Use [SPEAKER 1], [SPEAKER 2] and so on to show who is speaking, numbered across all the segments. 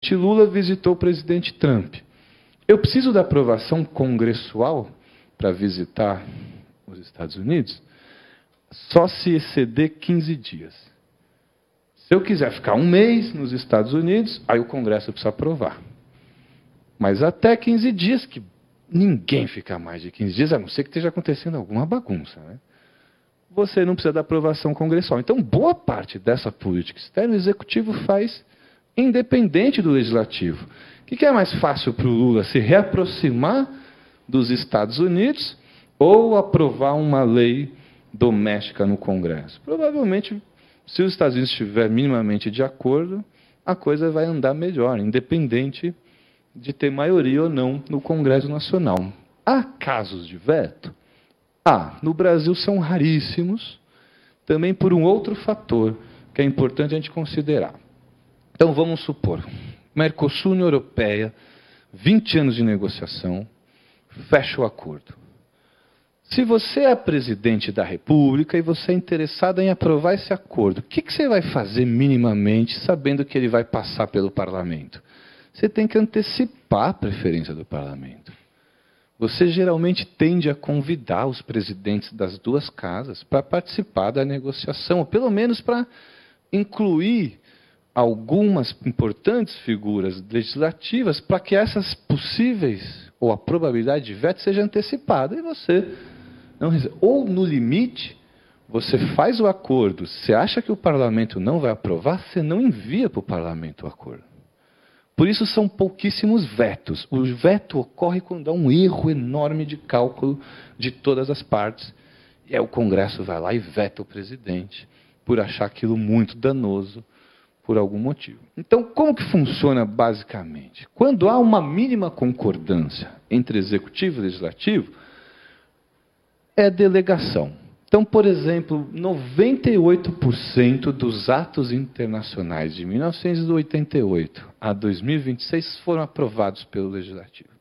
[SPEAKER 1] presidente Lula visitou o presidente Trump. Eu preciso da aprovação congressual para visitar os Estados Unidos? Só se exceder 15 dias. Se eu quiser ficar um mês nos Estados Unidos, aí o Congresso precisa aprovar. Mas até 15 dias, que ninguém fica mais de 15 dias, a não ser que esteja acontecendo alguma bagunça, né? Você não precisa da aprovação congressual. Então, boa parte dessa política externa, o Executivo faz independente do Legislativo. O que é mais fácil para o Lula? Se reaproximar dos Estados Unidos ou aprovar uma lei doméstica no Congresso? Provavelmente, se os Estados Unidos estiverem minimamente de acordo, a coisa vai andar melhor, independente de ter maioria ou não no Congresso Nacional. Há casos de veto? No Brasil são raríssimos, também por um outro fator que é importante a gente considerar. Então vamos supor, Mercosul, União Europeia, 20 anos de negociação, fecha o acordo. Se você é presidente da República e você é interessado em aprovar esse acordo, o que você vai fazer minimamente sabendo que ele vai passar pelo parlamento? Você tem que antecipar a preferência do parlamento. Você geralmente tende a convidar os presidentes das duas casas para participar da negociação, ou pelo menos para incluir algumas importantes figuras legislativas para que essas possíveis, ou a probabilidade de veto seja antecipada. E você não recebe. Ou, no limite, você faz o acordo, você acha que o parlamento não vai aprovar, você não envia para o parlamento o acordo. Por isso são pouquíssimos vetos. O veto ocorre quando há um erro enorme de cálculo de todas as partes. E aí o Congresso vai lá e veta o presidente por achar aquilo muito danoso por algum motivo. Então, como que funciona basicamente? Quando há uma mínima concordância entre executivo e legislativo, é delegação. Então, por exemplo, 98% dos atos internacionais de 1988 a 2026 foram aprovados pelo Legislativo.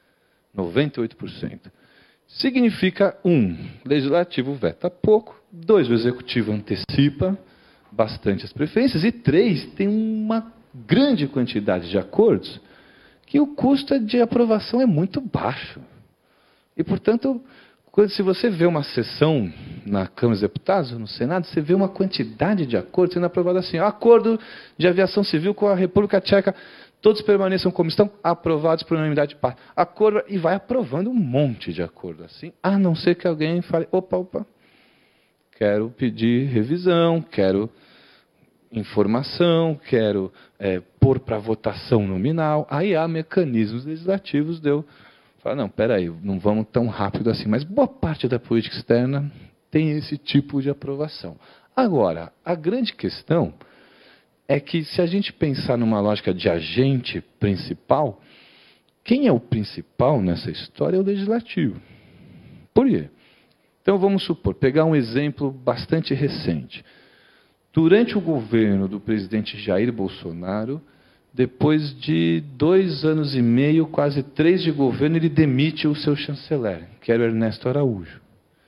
[SPEAKER 1] 98%. Significa, 1, o Legislativo veta pouco, 2, o Executivo antecipa bastante as preferências, e 3, tem uma grande quantidade de acordos que o custo de aprovação é muito baixo. E, portanto, se você vê uma sessão na Câmara dos Deputados, no Senado, você vê uma quantidade de acordos sendo aprovados assim. Acordo de aviação civil com a República Tcheca, todos permaneçam como estão, aprovados por unanimidade de parte. Acordo, e vai aprovando um monte de acordo assim, a não ser que alguém fale, opa, quero pedir revisão, quero informação, quero pôr para votação nominal. Aí há mecanismos legislativos fala, não, peraí, não vamos tão rápido assim. Mas boa parte da política externa tem esse tipo de aprovação. Agora, a grande questão é que, se a gente pensar numa lógica de agente principal, quem é o principal nessa história é o legislativo. Por quê? Então, vamos supor, pegar um exemplo bastante recente. Durante o governo do presidente Jair Bolsonaro, depois de 2 anos e meio, quase 3 de governo, ele demite o seu chanceler, que era o Ernesto Araújo.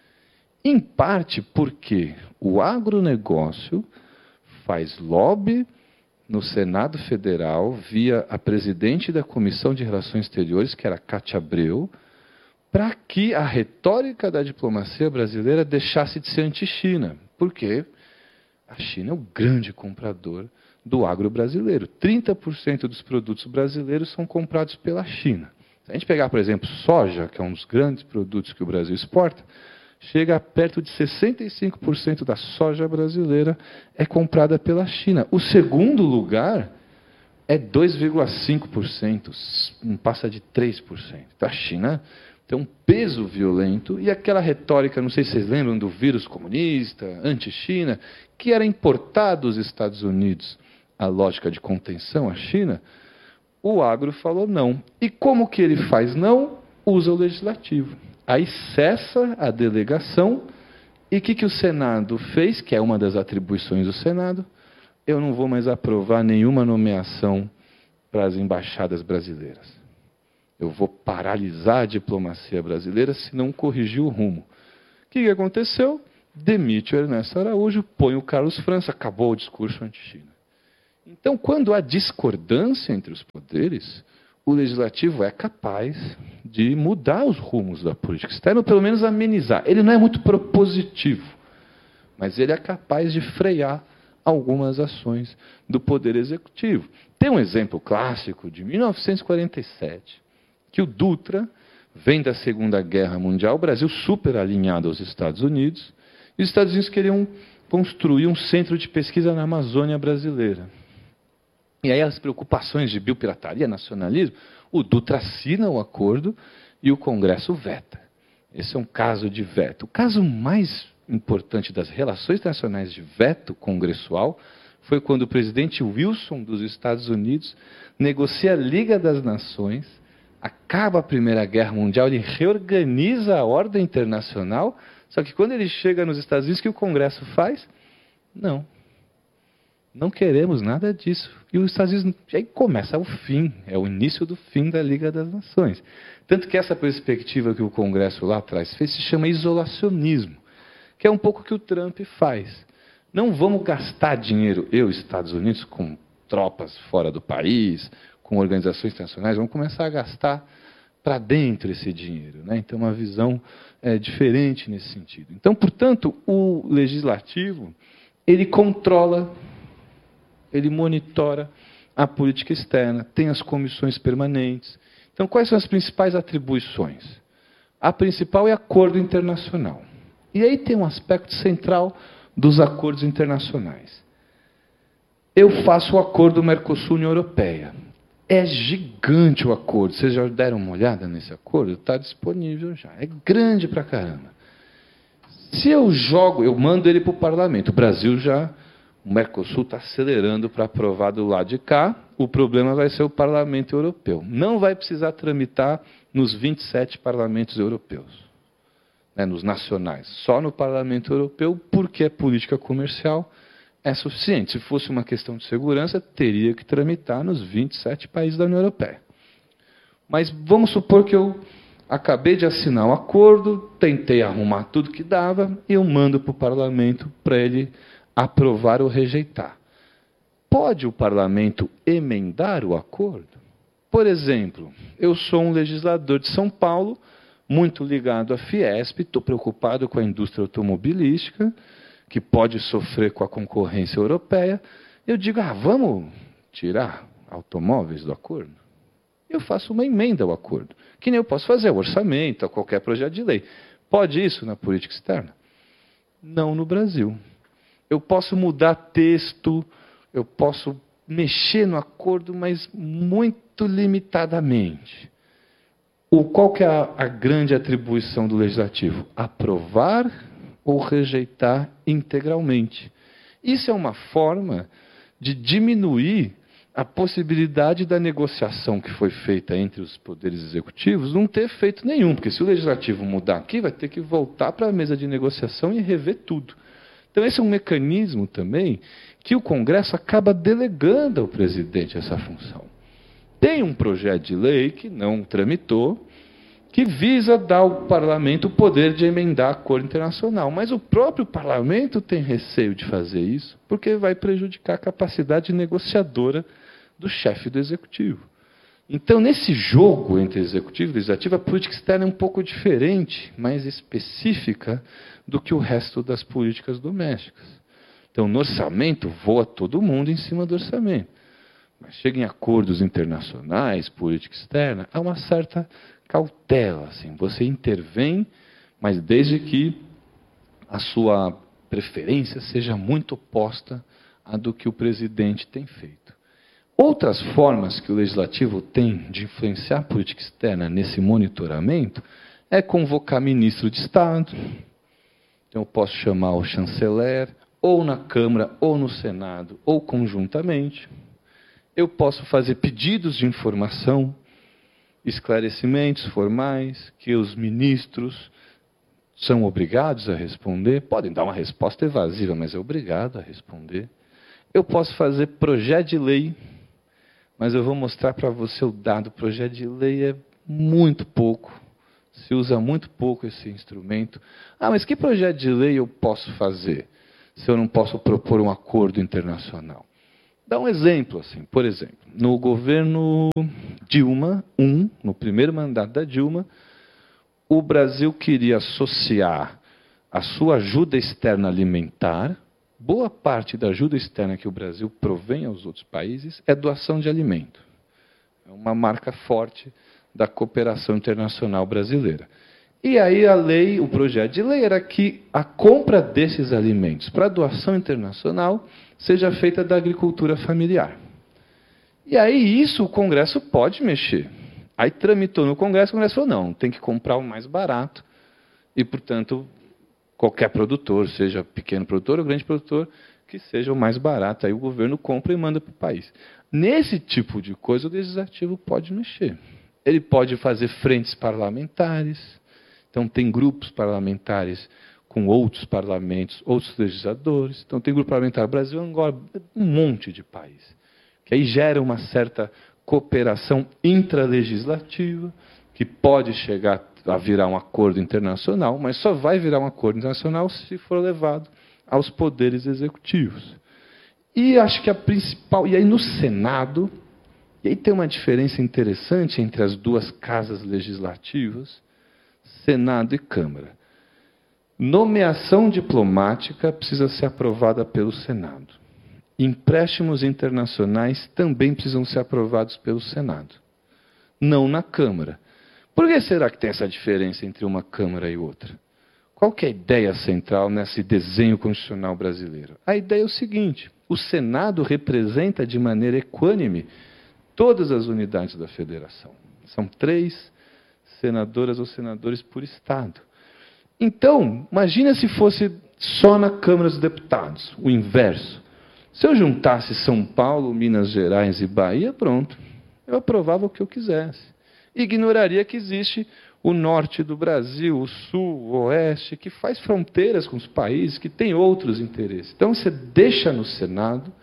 [SPEAKER 1] Em parte porque o agronegócio faz lobby no Senado Federal, via a presidente da Comissão de Relações Exteriores, que era Cátia Abreu, para que a retórica da diplomacia brasileira deixasse de ser anti-China. Porque a China é o grande comprador do agro brasileiro. 30% dos produtos brasileiros são comprados pela China. Se a gente pegar, por exemplo, soja, que é um dos grandes produtos que o Brasil exporta, chega a perto de 65% da soja brasileira é comprada pela China. O segundo lugar é 2,5%, não passa de 3%. Então a China tem um peso violento, e aquela retórica, não sei se vocês lembram do vírus comunista, anti-China, que era importado dos Estados Unidos, a lógica de contenção à China, o agro falou não. E como que ele faz não? Usa o legislativo. Aí cessa a delegação, e o que o Senado fez, que é uma das atribuições do Senado? Eu não vou mais aprovar nenhuma nomeação para as embaixadas brasileiras. Eu vou paralisar a diplomacia brasileira se não corrigir o rumo. O que aconteceu? Demite o Ernesto Araújo, põe o Carlos França, acabou o discurso anti-China. Então, quando há discordância entre os poderes, o legislativo é capaz de mudar os rumos da política externa, ou pelo menos amenizar. Ele não é muito propositivo, mas ele é capaz de frear algumas ações do poder executivo. Tem um exemplo clássico de 1947, que o Dutra vem da Segunda Guerra Mundial, o Brasil super alinhado aos Estados Unidos, e os Estados Unidos queriam construir um centro de pesquisa na Amazônia brasileira. E aí as preocupações de biopirataria, nacionalismo, o Dutra assina o acordo e o Congresso veta. Esse é um caso de veto. O caso mais importante das relações internacionais de veto congressual foi quando o presidente Wilson dos Estados Unidos negocia a Liga das Nações, acaba a Primeira Guerra Mundial, ele reorganiza a ordem internacional, só que quando ele chega nos Estados Unidos, o que o Congresso faz? Não queremos nada disso. E os Estados Unidos, aí começa o fim, é o início do fim da Liga das Nações. Tanto que essa perspectiva que o Congresso lá atrás fez se chama isolacionismo, que é um pouco o que o Trump faz. Não vamos gastar dinheiro, Estados Unidos, com tropas fora do país, com organizações internacionais, vamos começar a gastar para dentro esse dinheiro. Né? Então, uma visão diferente nesse sentido. Então, portanto, o legislativo, ele controla, ele monitora a política externa, tem as comissões permanentes. Então, quais são as principais atribuições? A principal é acordo internacional. E aí tem um aspecto central dos acordos internacionais. Eu faço o acordo Mercosul-União Europeia. É gigante o acordo. Vocês já deram uma olhada nesse acordo? Está disponível já. É grande pra caramba. Se eu mando ele para o parlamento. O Mercosul está acelerando para aprovar do lado de cá. O problema vai ser o Parlamento Europeu. Não vai precisar tramitar nos 27 parlamentos europeus, nos nacionais. Só no Parlamento Europeu, porque a política comercial é suficiente. Se fosse uma questão de segurança, teria que tramitar nos 27 países da União Europeia. Mas vamos supor que eu acabei de assinar um acordo, tentei arrumar tudo que dava, e eu mando para o parlamento para ele aprovar ou rejeitar. Pode o parlamento emendar o acordo? Por exemplo, eu sou um legislador de São Paulo, muito ligado à Fiesp, estou preocupado com a indústria automobilística, que pode sofrer com a concorrência europeia. Eu digo, vamos tirar automóveis do acordo? Eu faço uma emenda ao acordo, que nem eu posso fazer o orçamento, a qualquer projeto de lei. Pode isso na política externa? Não no Brasil. Eu posso mudar texto, eu posso mexer no acordo, mas muito limitadamente. Qual que é a grande atribuição do legislativo? Aprovar ou rejeitar integralmente. Isso é uma forma de diminuir a possibilidade da negociação que foi feita entre os poderes executivos não ter efeito nenhum, porque se o legislativo mudar aqui, vai ter que voltar para a mesa de negociação e rever tudo. Então, esse é um mecanismo também que o Congresso acaba delegando ao presidente essa função. Tem um projeto de lei que não tramitou, que visa dar ao parlamento o poder de emendar acordo internacional. Mas o próprio parlamento tem receio de fazer isso, porque vai prejudicar a capacidade negociadora do chefe do executivo. Então, nesse jogo entre executivo e legislativo, a política externa é um pouco diferente, mais específica do que o resto das políticas domésticas. Então, no orçamento, voa todo mundo em cima do orçamento. Mas chega em acordos internacionais, política externa, há uma certa cautela. Assim. Você intervém, mas desde que a sua preferência seja muito oposta à do que o presidente tem feito. Outras formas que o legislativo tem de influenciar a política externa nesse monitoramento é convocar ministro de Estado. Então, eu posso chamar o chanceler, ou na Câmara, ou no Senado, ou conjuntamente. Eu posso fazer pedidos de informação, esclarecimentos formais, que os ministros são obrigados a responder. Podem dar uma resposta evasiva, mas é obrigado a responder. Eu posso fazer projeto de lei, mas eu vou mostrar para você o dado. O projeto de lei é muito pouco. Se usa muito pouco esse instrumento. Mas que projeto de lei eu posso fazer se eu não posso propor um acordo internacional? dar um exemplo, assim, por exemplo, no governo Dilma I, no primeiro mandato da Dilma, o Brasil queria associar a sua ajuda externa alimentar. Boa parte da ajuda externa que o Brasil provém aos outros países é doação de alimento. É uma marca forte da cooperação internacional brasileira. E aí a lei, o projeto de lei era que a compra desses alimentos para doação internacional seja feita da agricultura familiar. E aí isso o Congresso pode mexer. Aí tramitou no Congresso, o Congresso falou, não, tem que comprar o mais barato e, portanto, qualquer produtor, seja pequeno produtor ou grande produtor, que seja o mais barato. Aí o governo compra e manda para o país. Nesse tipo de coisa, o Legislativo pode mexer. Ele pode fazer frentes parlamentares. Então, tem grupos parlamentares com outros parlamentos, outros legisladores. Então, tem grupo parlamentar Brasil, Angola, um monte de país. Que aí gera uma certa cooperação intralegislativa, que pode chegar a virar um acordo internacional, mas só vai virar um acordo internacional se for levado aos poderes executivos. E acho que a principal... E aí no Senado, e aí tem uma diferença interessante entre as duas casas legislativas, Senado e Câmara. Nomeação diplomática precisa ser aprovada pelo Senado. Empréstimos internacionais também precisam ser aprovados pelo Senado. Não na Câmara. Por que será que tem essa diferença entre uma Câmara e outra? Qual que é a ideia central nesse desenho constitucional brasileiro? A ideia é o seguinte: o Senado representa de maneira equânime todas as unidades da federação. São 3 senadoras ou senadores por Estado. Então, imagina se fosse só na Câmara dos Deputados, o inverso. Se eu juntasse São Paulo, Minas Gerais e Bahia, pronto. Eu aprovava o que eu quisesse. Ignoraria que existe o norte do Brasil, o sul, o oeste, que faz fronteiras com os países, que tem outros interesses. Então, você deixa no Senado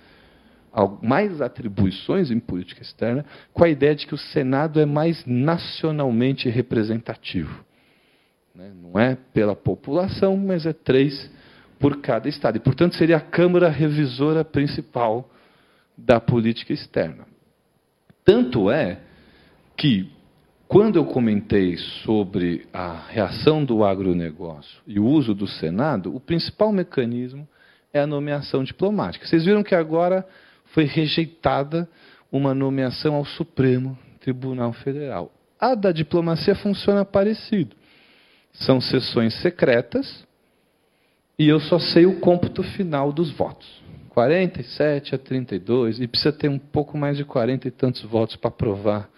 [SPEAKER 1] mais atribuições em política externa, com a ideia de que o Senado é mais nacionalmente representativo. Não é pela população, mas é 3 por cada estado. E, portanto, seria a Câmara revisora principal da política externa. Tanto é que, quando eu comentei sobre a reação do agronegócio e o uso do Senado, o principal mecanismo é a nomeação diplomática. Vocês viram que agora foi rejeitada uma nomeação ao Supremo Tribunal Federal. A da diplomacia funciona parecido. São sessões secretas e eu só sei o cômputo final dos votos. 47 a 32, e precisa ter um pouco mais de 40 e tantos votos para aprovar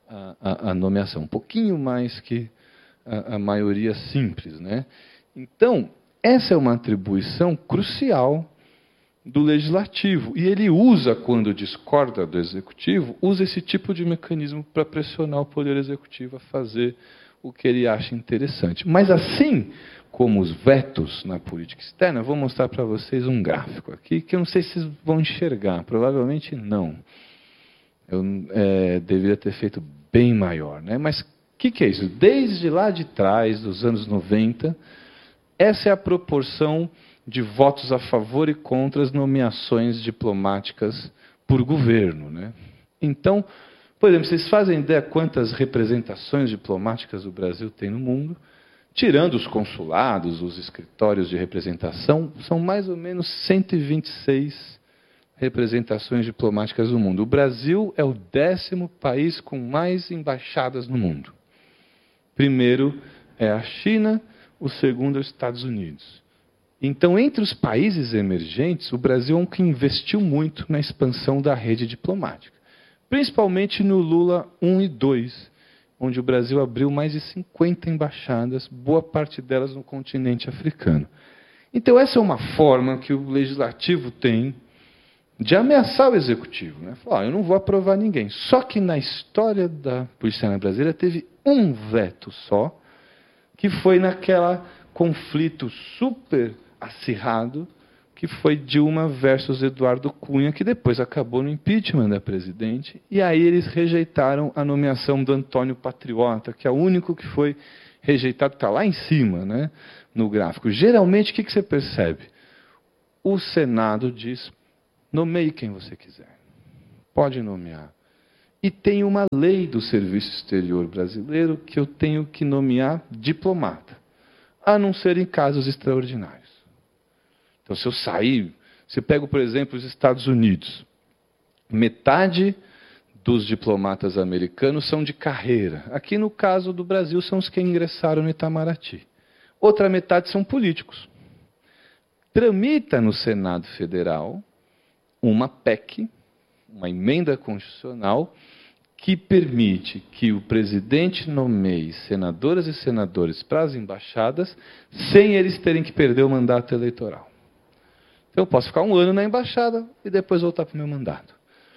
[SPEAKER 1] a nomeação. Um pouquinho mais que a maioria simples, né? Então, essa é uma atribuição crucial do Legislativo. E ele usa, quando discorda do Executivo, usa esse tipo de mecanismo para pressionar o Poder Executivo a fazer o que ele acha interessante. Mas assim como os vetos na política externa, eu vou mostrar para vocês um gráfico aqui, que eu não sei se vocês vão enxergar, provavelmente não. Eu deveria ter feito bem maior, né? Mas o que é isso? Desde lá de trás, dos anos 90, essa é a proporção de votos a favor e contra as nomeações diplomáticas por governo, né? Então, por exemplo, vocês fazem ideia quantas representações diplomáticas o Brasil tem no mundo? Tirando os consulados, os escritórios de representação, são mais ou menos 126 representações diplomáticas no mundo. O Brasil é o 10º país com mais embaixadas no mundo. Primeiro é a China, o segundo é os Estados Unidos. Então, entre os países emergentes, o Brasil é um que investiu muito na expansão da rede diplomática. Principalmente no Lula 1 e 2, onde o Brasil abriu mais de 50 embaixadas, boa parte delas no continente africano. Então, essa é uma forma que o Legislativo tem de ameaçar o Executivo, né? Falar, eu não vou aprovar ninguém. Só que na história da política externa brasileira teve um veto só, que foi naquele conflito super acirrado, que foi Dilma versus Eduardo Cunha, que depois acabou no impeachment da presidente, e aí eles rejeitaram a nomeação do Antônio Patriota, que é o único que foi rejeitado, está lá em cima, né, no gráfico. Geralmente, o que você percebe? O Senado diz, nomeie quem você quiser. pode nomear. E tem uma lei do Serviço Exterior brasileiro que eu tenho que nomear diplomata, a não ser em casos extraordinários. Então, se eu sair, se eu pego, por exemplo, os Estados Unidos, metade dos diplomatas americanos são de carreira. Aqui, no caso do Brasil, são os que ingressaram no Itamaraty. Outra metade são políticos. Tramita no Senado Federal uma PEC, uma emenda constitucional, que permite que o presidente nomeie senadoras e senadores para as embaixadas sem eles terem que perder o mandato eleitoral. Então, eu posso ficar 1 ano na embaixada e depois voltar para o meu mandato.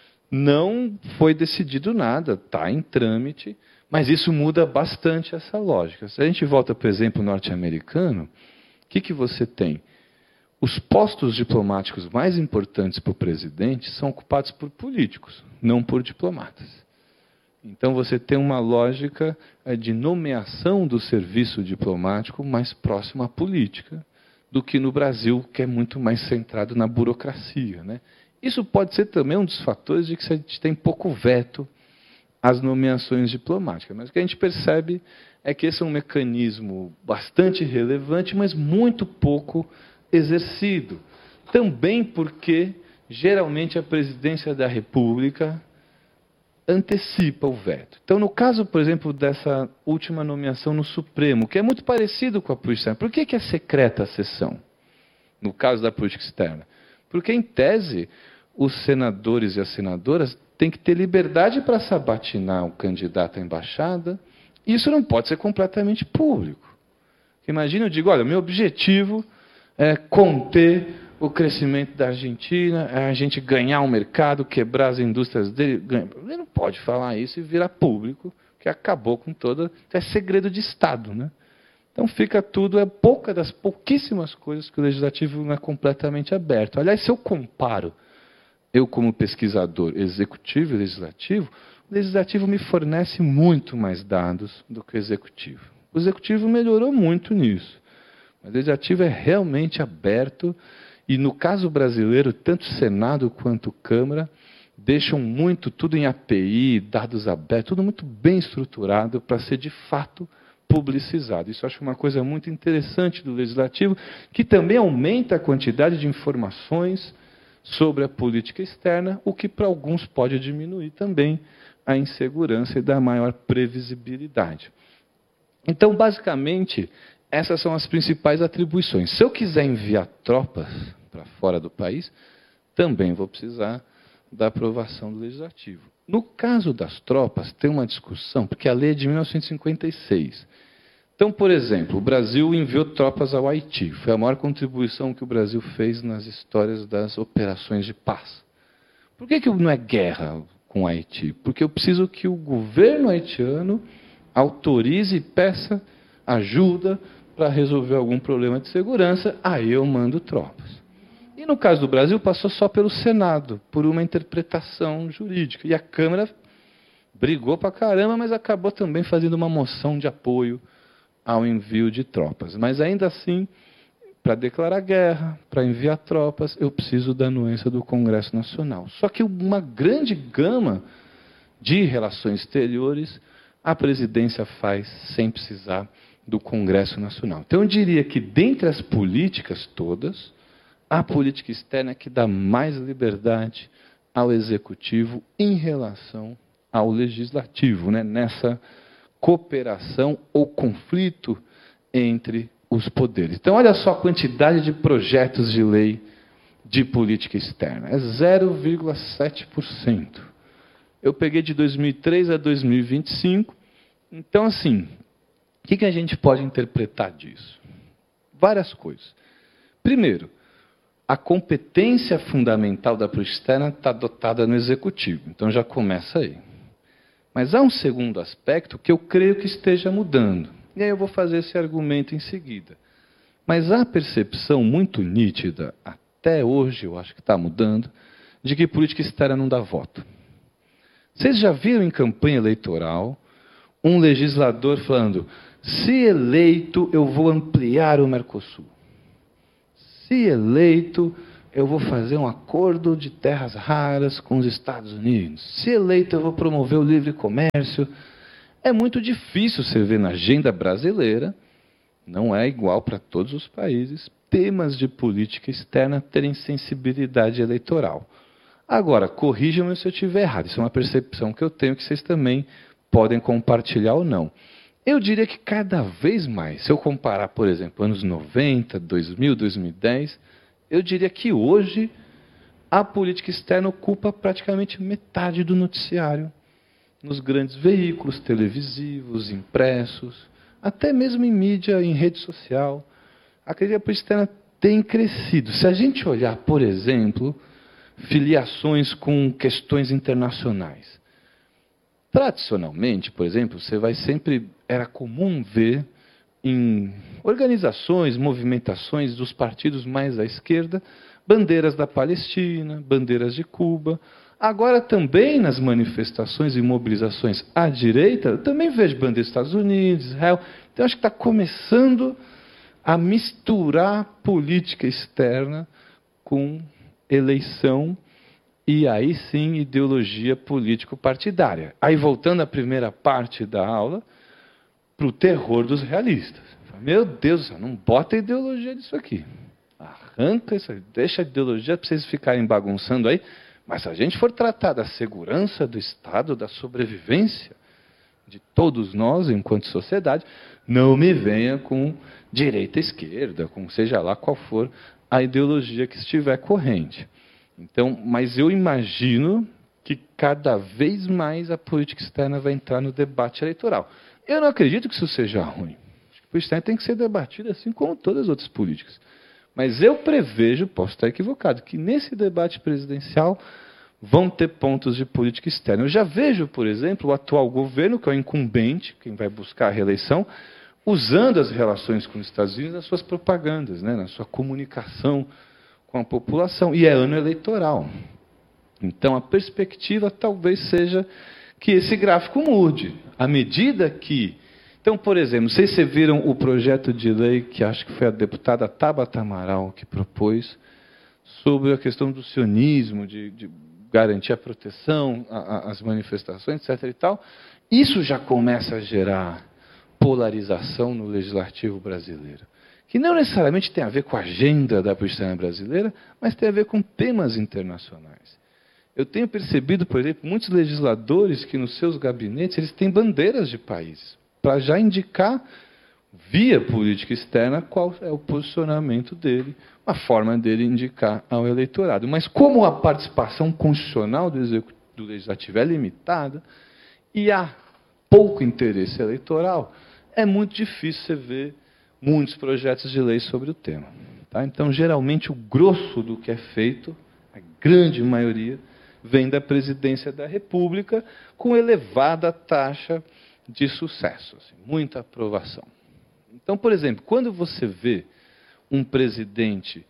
[SPEAKER 1] Não foi decidido nada, está em trâmite, mas isso muda bastante essa lógica. Se a gente volta para o exemplo norte-americano, o que você tem? Os postos diplomáticos mais importantes para o presidente são ocupados por políticos, não por diplomatas. Então você tem uma lógica de nomeação do serviço diplomático mais próximo à política do que no Brasil, que é muito mais centrado na burocracia, né? Isso pode ser também um dos fatores de que a gente tem pouco veto às nomeações diplomáticas. Mas o que a gente percebe é que esse é um mecanismo bastante relevante, mas muito pouco exercido. Também porque, geralmente, a presidência da República antecipa o veto. Então, no caso, por exemplo, dessa última nomeação no Supremo, que é muito parecido com a política externa, por que é secreta a sessão? No caso da política externa? Porque, em tese, os senadores e as senadoras têm que ter liberdade para sabatinar o candidato à embaixada, e isso não pode ser completamente público. Imagina, eu digo, olha, meu objetivo é conter o crescimento da Argentina, é a gente ganhar um mercado, quebrar as indústrias dele. Ele não pode falar isso e virar público, que acabou com toda... É segredo de Estado, né? Então fica tudo, é pouca das pouquíssimas coisas que o legislativo não é completamente aberto. Aliás, se eu comparo, eu como pesquisador executivo e legislativo, o legislativo me fornece muito mais dados do que o executivo. O executivo melhorou muito nisso. Mas o legislativo é realmente aberto e, no caso brasileiro, tanto Senado quanto Câmara deixam muito, tudo em API, dados abertos, tudo muito bem estruturado para ser, de fato, publicizado. Isso eu acho uma coisa muito interessante do legislativo, que também aumenta a quantidade de informações sobre a política externa, o que para alguns pode diminuir também a insegurança e dar maior previsibilidade. Então, basicamente, essas são as principais atribuições. Se eu quiser enviar tropas para fora do país, também vou precisar da aprovação do legislativo. No caso das tropas, tem uma discussão, porque a lei é de 1956. Então, por exemplo, o Brasil enviou tropas ao Haiti. Foi a maior contribuição que o Brasil fez nas histórias das operações de paz. Por que não é guerra com o Haiti? Porque eu preciso que o governo haitiano autorize e peça ajuda para resolver algum problema de segurança, aí eu mando tropas. E no caso do Brasil, passou só pelo Senado, por uma interpretação jurídica. E a Câmara brigou para caramba, mas acabou também fazendo uma moção de apoio ao envio de tropas. Mas ainda assim, para declarar guerra, para enviar tropas, eu preciso da anuência do Congresso Nacional. Só que uma grande gama de relações exteriores a presidência faz sem precisar do Congresso Nacional. Então eu diria que, dentre as políticas todas, a política externa é que dá mais liberdade ao Executivo em relação ao Legislativo, né? Nessa cooperação ou conflito entre os poderes. Então, olha só a quantidade de projetos de lei de política externa. É 0,7%. Eu peguei de 2003 a 2025. Então, assim, o que a gente pode interpretar disso? Várias coisas. Primeiro, a competência fundamental da política externa está adotada no Executivo. Então, já começa aí. Mas há um segundo aspecto que eu creio que esteja mudando. E aí eu vou fazer esse argumento em seguida. Mas há a percepção muito nítida, até hoje eu acho que está mudando, de que política externa não dá voto. Vocês já viram em campanha eleitoral um legislador falando: se eleito, eu vou ampliar o Mercosul. Se eleito, eu vou fazer um acordo de terras raras com os Estados Unidos. Se eleito, eu vou promover o livre comércio. É muito difícil você ver na agenda brasileira, não é igual para todos os países, temas de política externa terem sensibilidade eleitoral. Agora, corrijam-me se eu estiver errado. Isso é uma percepção que eu tenho que vocês também podem compartilhar ou não. Eu diria que cada vez mais, se eu comparar, por exemplo, anos 90, 2000, 2010, eu diria que hoje a política externa ocupa praticamente metade do noticiário, nos grandes veículos televisivos, impressos, até mesmo em mídia, em rede social. Acredito que a política externa tem crescido. Se a gente olhar, por exemplo, filiações com questões internacionais. Tradicionalmente, por exemplo, era comum ver em organizações, movimentações dos partidos mais à esquerda, bandeiras da Palestina, bandeiras de Cuba. Agora também nas manifestações e mobilizações à direita, eu também vejo bandeiras dos Estados Unidos, Israel. Então acho que está começando a misturar política externa com eleição e aí sim ideologia político-partidária. Aí voltando à primeira parte da aula, para o terror dos realistas. Meu Deus, não bota ideologia nisso aqui. Arranca isso aí, deixa a ideologia para vocês ficarem bagunçando aí. Mas se a gente for tratar da segurança do Estado, da sobrevivência de todos nós enquanto sociedade, não me venha com direita e esquerda, com seja lá qual for a ideologia que estiver corrente. Então, mas eu imagino que cada vez mais a política externa vai entrar no debate eleitoral. Eu não acredito que isso seja ruim. A política externa tem que ser debatida assim como todas as outras políticas. Mas eu prevejo, posso estar equivocado, que nesse debate presidencial vão ter pontos de política externa. Eu já vejo, por exemplo, o atual governo, que é o incumbente, quem vai buscar a reeleição, usando as relações com os Estados Unidos nas suas propagandas, na sua comunicação com a população. E é ano eleitoral. Então, a perspectiva talvez seja que esse gráfico mude. À medida que... Então, por exemplo, não sei se vocês viram o projeto de lei que acho que foi a deputada Tabata Amaral que propôs sobre a questão do sionismo, de garantir a proteção às manifestações, etc. e tal. Isso já começa a gerar polarização no legislativo brasileiro, que não necessariamente tem a ver com a agenda da política externa brasileira, mas tem a ver com temas internacionais. Eu tenho percebido, por exemplo, muitos legisladores que nos seus gabinetes eles têm bandeiras de países, para já indicar, via política externa, qual é o posicionamento dele, a forma dele indicar ao eleitorado. Mas como a participação constitucional do legislativo é limitada e há pouco interesse eleitoral, é muito difícil você ver muitos projetos de lei sobre o tema. Tá? Então, geralmente, o grosso do que é feito, a grande maioria, vem da presidência da República, com elevada taxa de sucesso, assim, muita aprovação. Então, por exemplo, quando você vê um presidente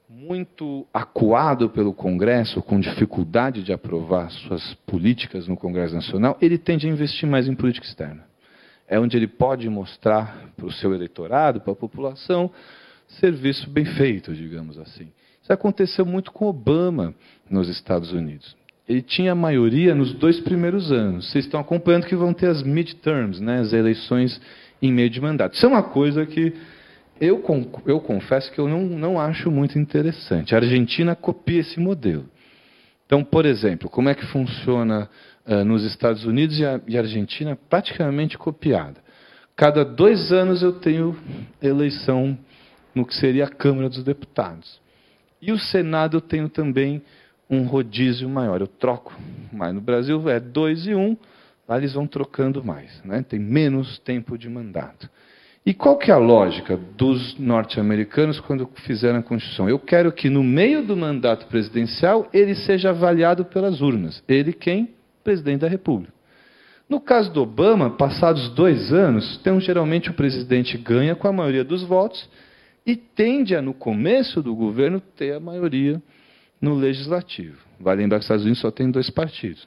[SPEAKER 1] muito acuado pelo Congresso, com dificuldade de aprovar suas políticas no Congresso Nacional, ele tende a investir mais em política externa. É onde ele pode mostrar para o seu eleitorado, para a população, serviço bem feito, digamos assim. Isso aconteceu muito com Obama nos Estados Unidos. Ele tinha maioria nos 2 primeiros anos. Vocês estão acompanhando que vão ter as midterms, as eleições em meio de mandato. Isso é uma coisa que eu confesso que eu não acho muito interessante. A Argentina copia esse modelo. Então, por exemplo, como é que funciona nos Estados Unidos e a Argentina praticamente copiada? Cada 2 anos eu tenho eleição no que seria a Câmara dos Deputados. E o Senado eu tenho também um rodízio maior. Eu troco mais. No Brasil é 2 e 1, lá eles vão trocando mais. Tem menos tempo de mandato. E qual que é a lógica dos norte-americanos quando fizeram a Constituição? Eu quero que no meio do mandato presidencial ele seja avaliado pelas urnas. Ele quem? Presidente da República. No caso do Obama, passados 2 anos, então geralmente o presidente ganha com a maioria dos votos e tende a, no começo do governo, ter a maioria no legislativo. Vale lembrar que os Estados Unidos só tem 2 partidos.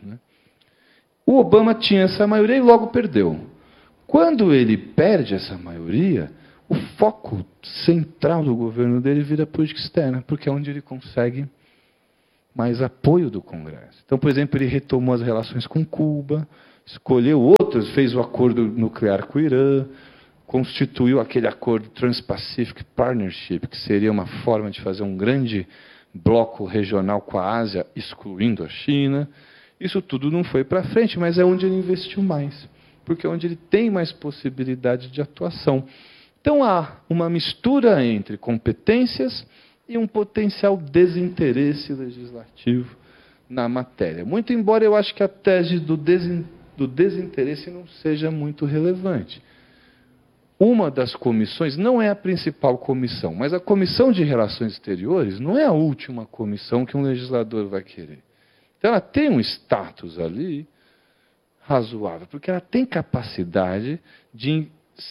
[SPEAKER 1] O Obama tinha essa maioria e logo perdeu. Quando ele perde essa maioria, o foco central do governo dele vira a política externa, porque é onde ele consegue mais apoio do Congresso. Então, por exemplo, ele retomou as relações com Cuba, escolheu outros, fez o acordo nuclear com o Irã, constituiu aquele acordo Trans-Pacific Partnership, que seria uma forma de fazer um grande bloco regional com a Ásia, excluindo a China. Isso tudo não foi para frente, mas é onde ele investiu mais, porque é onde ele tem mais possibilidade de atuação. Então há uma mistura entre competências e um potencial desinteresse legislativo na matéria. Muito embora eu acho que a tese do desinteresse não seja muito relevante. Uma das comissões não é a principal comissão, mas a Comissão de Relações Exteriores não é a última comissão que um legislador vai querer. Então ela tem um status ali razoável, porque ela tem capacidade de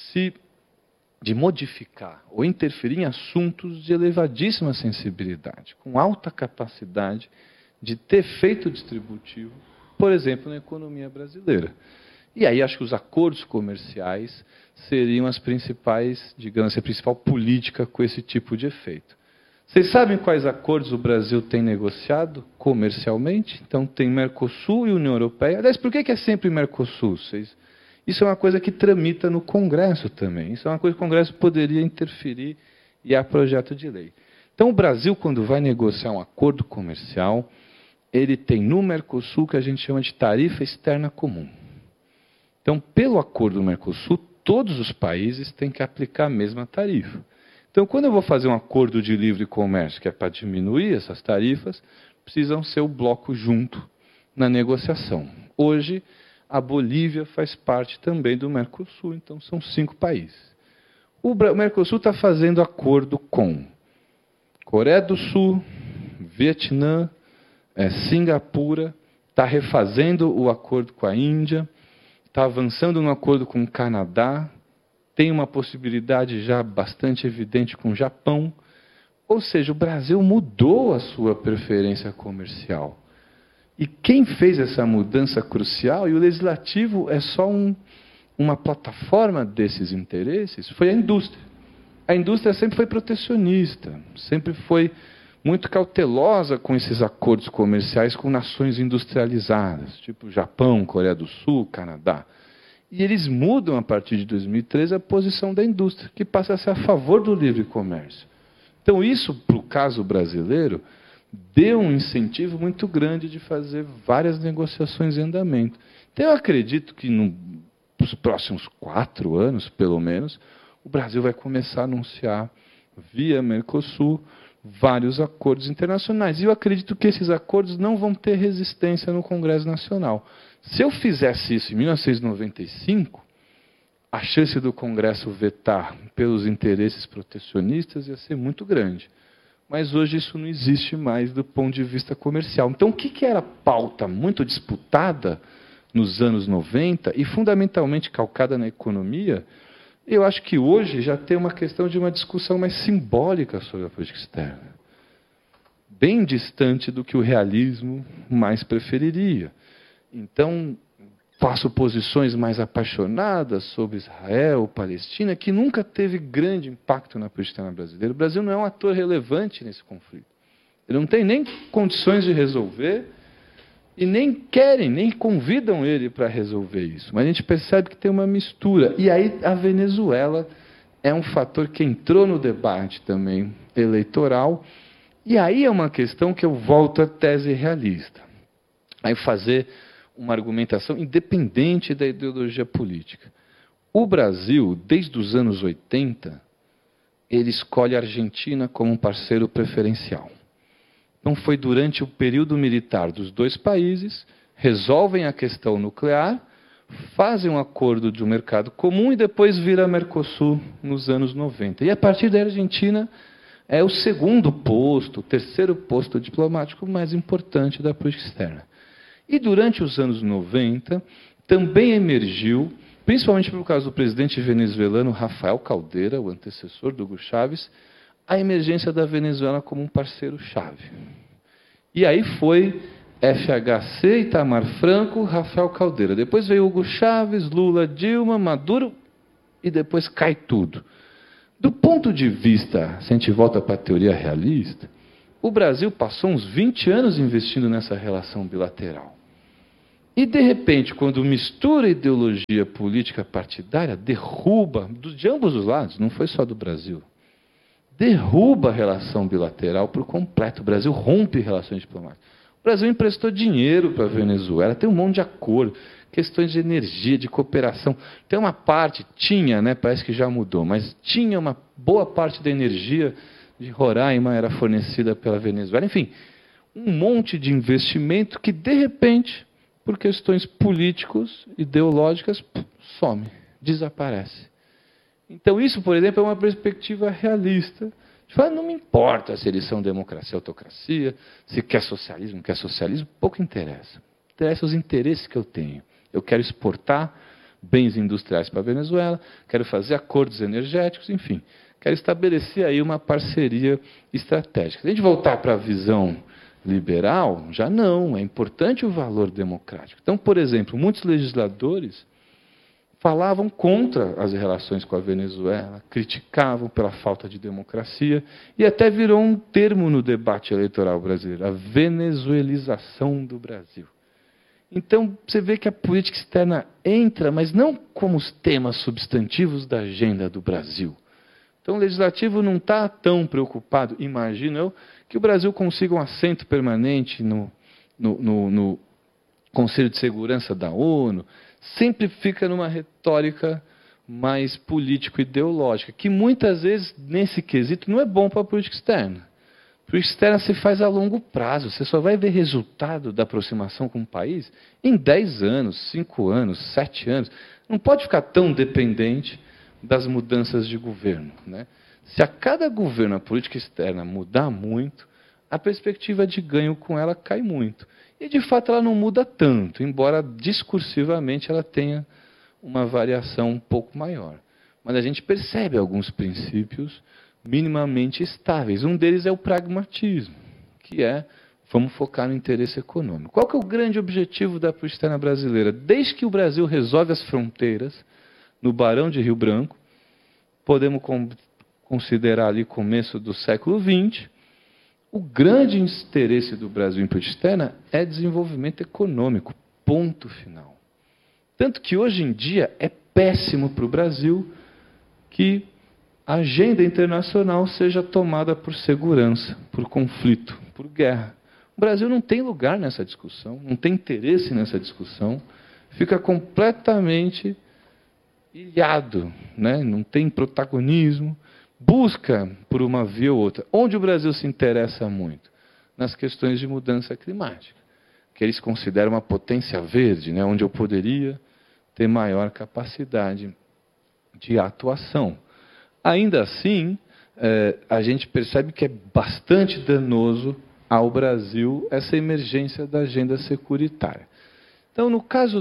[SPEAKER 1] modificar ou interferir em assuntos de elevadíssima sensibilidade, com alta capacidade de ter efeito distributivo, por exemplo, na economia brasileira. E aí acho que os acordos comerciais seriam as principais, digamos, a principal política com esse tipo de efeito. Vocês sabem quais acordos o Brasil tem negociado comercialmente? Então tem Mercosul e União Europeia. Aliás, por que é sempre Mercosul? Isso é uma coisa que tramita no Congresso também. Isso é uma coisa que o Congresso poderia interferir e há projeto de lei. Então o Brasil, quando vai negociar um acordo comercial, ele tem no Mercosul o que a gente chama de tarifa externa comum. Então, pelo acordo do Mercosul, todos os países têm que aplicar a mesma tarifa. Então, quando eu vou fazer um acordo de livre comércio, que é para diminuir essas tarifas, precisam ser o bloco junto na negociação. Hoje, a Bolívia faz parte também do Mercosul, então são 5 países. O Mercosul está fazendo acordo com Coreia do Sul, Vietnã, Singapura, está refazendo o acordo com a Índia, está avançando no acordo com o Canadá, tem uma possibilidade já bastante evidente com o Japão. Ou seja, o Brasil mudou a sua preferência comercial. E quem fez essa mudança crucial, e o legislativo é só uma plataforma desses interesses, foi a indústria. A indústria sempre foi protecionista, sempre foi muito cautelosa com esses acordos comerciais com nações industrializadas, tipo Japão, Coreia do Sul, Canadá. E eles mudam, a partir de 2013, a posição da indústria, que passa a ser a favor do livre comércio. Então, isso, para o caso brasileiro, deu um incentivo muito grande de fazer várias negociações em andamento. Então, eu acredito que nos próximos 4 anos, pelo menos, o Brasil vai começar a anunciar, via Mercosul, vários acordos internacionais. E eu acredito que esses acordos não vão ter resistência no Congresso Nacional. Se eu fizesse isso em 1995, a chance do Congresso vetar pelos interesses protecionistas ia ser muito grande. Mas hoje isso não existe mais do ponto de vista comercial. Então, o que era pauta muito disputada nos anos 90 e fundamentalmente calcada na economia, eu acho que hoje já tem uma questão de uma discussão mais simbólica sobre a política externa. Bem distante do que o realismo mais preferiria. Então, faço posições mais apaixonadas sobre Israel, Palestina, que nunca teve grande impacto na política externa brasileira. O Brasil não é um ator relevante nesse conflito. Ele não tem nem condições de resolver e nem querem, nem convidam ele para resolver isso. Mas a gente percebe que tem uma mistura. E aí a Venezuela é um fator que entrou no debate também eleitoral. E aí é uma questão que eu volto à tese realista. Aí fazer uma argumentação independente da ideologia política. O Brasil, desde os anos 80, ele escolhe a Argentina como um parceiro preferencial. Então foi durante o período militar dos 2 países, resolvem a questão nuclear, fazem um acordo de um mercado comum e depois vira Mercosul nos anos 90. E a partir da Argentina é o 2º posto, o 3º posto diplomático mais importante da política externa. E durante os anos 90, também emergiu, principalmente por causa do presidente venezuelano Rafael Caldeira, o antecessor do Hugo Chávez, a emergência da Venezuela como um parceiro-chave. E aí foi FHC, Itamar Franco, Rafael Caldeira. Depois veio Hugo Chávez, Lula, Dilma, Maduro, e depois cai tudo. Do ponto de vista, se a gente volta para a teoria realista, o Brasil passou uns 20 anos investindo nessa relação bilateral. E, de repente, quando mistura ideologia política partidária, derruba, de ambos os lados, não foi só do Brasil, derruba a relação bilateral por completo. O Brasil rompe relações diplomáticas. O Brasil emprestou dinheiro para a Venezuela, tem um monte de acordo, questões de energia, de cooperação. Tem uma parte, tinha, né, parece que já mudou, mas tinha uma boa parte da energia de Roraima era fornecida pela Venezuela. Enfim, um monte de investimento que, de repente, por questões políticos, ideológicas, some, desaparece. Então, isso, por exemplo, é uma perspectiva realista. Fala, não me importa se eles são democracia ou autocracia, se quer socialismo, não quer socialismo, pouco interessa. Interessa os interesses que eu tenho. Eu quero exportar bens industriais para a Venezuela, quero fazer acordos energéticos, enfim. Quero estabelecer aí uma parceria estratégica. Se a gente voltar para a visão liberal, já não, é importante o valor democrático. Então, por exemplo, muitos legisladores falavam contra as relações com a Venezuela, criticavam pela falta de democracia, e até virou um termo no debate eleitoral brasileiro, a venezuelização do Brasil. Então, você vê que a política externa entra, mas não como os temas substantivos da agenda do Brasil. Então, o legislativo não está tão preocupado, imagino eu, que o Brasil consiga um assento permanente no Conselho de Segurança da ONU. Sempre fica numa retórica mais político-ideológica, que muitas vezes, nesse quesito, não é bom para a política externa. A política externa se faz a longo prazo. Você só vai ver resultado da aproximação com o país em 10 anos, 5 anos, 7 anos. Não pode ficar tão dependente das mudanças de governo, né? Se a cada governo a política externa mudar muito, a perspectiva de ganho com ela cai muito. E, de fato, ela não muda tanto, embora discursivamente ela tenha uma variação um pouco maior. Mas a gente percebe alguns princípios minimamente estáveis. Um deles é o pragmatismo, que é, vamos focar no interesse econômico. Qual que é o grande objetivo da política externa brasileira? Desde que o Brasil resolve as fronteiras, no Barão de Rio Branco, podemos considerar ali começo do século XX, o grande interesse do Brasil em política externa é desenvolvimento econômico, ponto final. Tanto que hoje em dia é péssimo para o Brasil que a agenda internacional seja tomada por segurança, por conflito, por guerra. O Brasil não tem lugar nessa discussão, não tem interesse nessa discussão, fica completamente ilhado, né? Não tem protagonismo, busca por uma via ou outra. Onde o Brasil se interessa muito? Nas questões de mudança climática, que eles consideram uma potência verde, né? Onde eu poderia ter maior capacidade de atuação. Ainda assim, a gente percebe que é bastante danoso ao Brasil essa emergência da agenda securitária. Então, no caso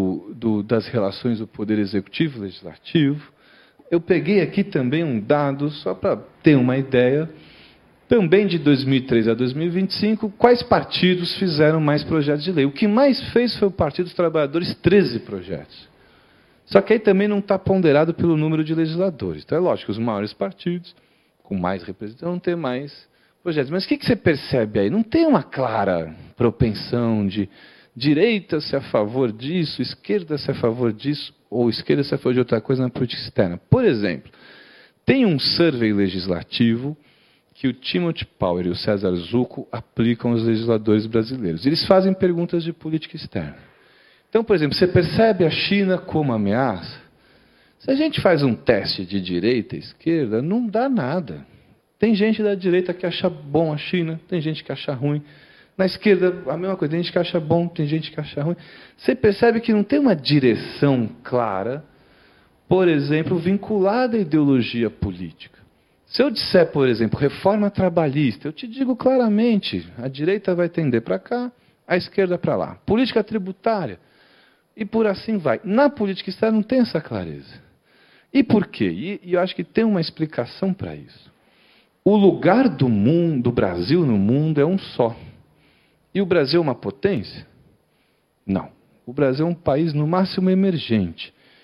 [SPEAKER 1] das relações do Poder Executivo e Legislativo, eu peguei aqui também um dado, só para ter uma ideia, também de 2003 a 2025, quais partidos fizeram mais projetos de lei. O que mais fez foi o Partido dos Trabalhadores, 13 projetos. Só que aí também não está ponderado pelo número de legisladores. Então é lógico, os maiores partidos, com mais representação, vão ter mais projetos. Mas o que você percebe aí? Não tem uma clara propensão de direita ser a favor disso, esquerda ser a favor disso, ou esquerda ser a favor de outra coisa na política externa. Por exemplo, tem um survey legislativo que o Timothy Power e o César Zucco aplicam aos legisladores brasileiros. Eles fazem perguntas de política externa. Então, por exemplo, você percebe a China como ameaça? Se a gente faz um teste de direita e esquerda, não dá nada. Tem gente da direita que acha bom a China, tem gente que acha ruim. Na esquerda, a mesma coisa, tem gente que acha bom, tem gente que acha ruim. Você percebe que não tem uma direção clara, por exemplo, vinculada à ideologia política. Se eu disser, por exemplo, reforma trabalhista, eu te digo claramente, a direita vai tender para cá, a esquerda para lá. Política tributária, e por assim vai. Na política externa não tem essa clareza. E por quê? E eu acho que tem uma explicação para isso. O lugar do mundo, do Brasil no mundo é um só. E o Brasil é uma potência? Não. O Brasil é um país, no máximo, emergente.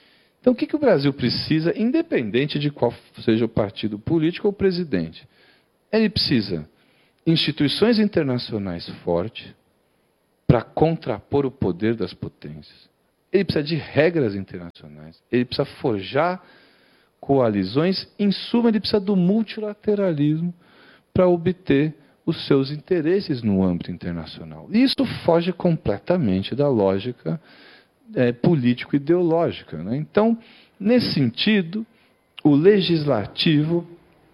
[SPEAKER 1] Então, o que o Brasil precisa, independente de qual seja o partido político ou o presidente? Ele precisa de instituições internacionais fortes para contrapor o poder das potências. Ele precisa de regras internacionais. Ele precisa forjar coalizões. Em suma, ele precisa do multilateralismo para obter os seus interesses no âmbito internacional. E isso foge completamente da lógica político-ideológica, né? Então, nesse sentido, o legislativo